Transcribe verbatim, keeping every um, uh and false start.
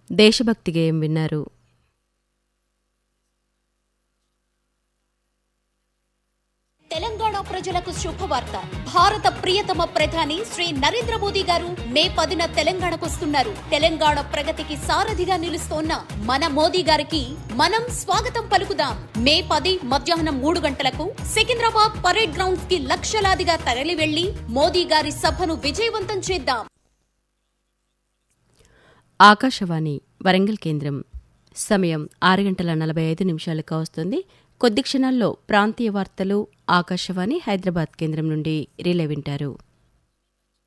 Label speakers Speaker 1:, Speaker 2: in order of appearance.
Speaker 1: దేశభక్తి గేయం విన్నారు.
Speaker 2: తెలంగాణ ప్రజలకు శుభవార్త. భారత ప్రియతమ ప్రధాని శ్రీ నరేంద్ర మోదీ గారు మే పదిన తెలంగాణకొస్తున్నారు. తెలంగాణ ప్రగతికి సారథిగా నిలుస్తోన్న మన మోదీ గారికి మనం స్వాగతం పలుకుదాం. మే పది మధ్యాహ్నం మూడు గంటలకు సికింద్రాబాద్ పరేడ్ గ్రౌండ్స్ కి లక్షలాదిగా తరలి వెళ్లి మోదీ గారి సభను విజయవంతం చేద్దాం.
Speaker 1: ఆకాశవాణి వరంగల్ కేంద్రం. సమయం ఆరు గంటల నలభై ఐదు నిమిషాలకు వస్తుంది. కొద్ది క్షణాల్లో ప్రాంతీయ వార్తలు ఆకాశవాణి హైదరాబాద్ కేంద్రం నుండి రిలే వింటారు.